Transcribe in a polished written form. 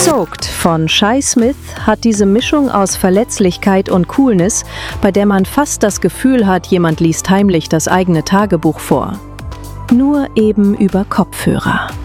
Soaked von Shai Smith hat diese Mischung aus Verletzlichkeit und Coolness, bei der man fast das Gefühl hat, jemand liest heimlich das eigene Tagebuch vor. Nur eben über Kopfhörer.